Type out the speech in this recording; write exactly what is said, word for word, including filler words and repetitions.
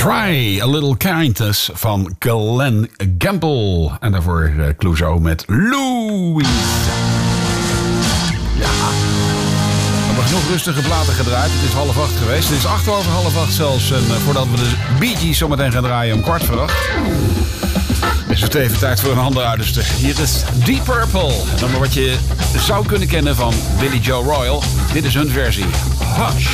Try a Little Kindness van Glen Campbell. En daarvoor uh, Clouseau met Louise. Ja. We hebben genoeg rustige platen gedraaid. Het is half acht geweest. Het is acht over half acht zelfs. En uh, voordat we de Bee Gees zometeen gaan draaien om kwart voor acht. Is het even tijd voor een andere uiterste. Hier is Deep Purple. Een nummer wat je zou kunnen kennen van Billy Joe Royal. Dit is hun versie. Hush.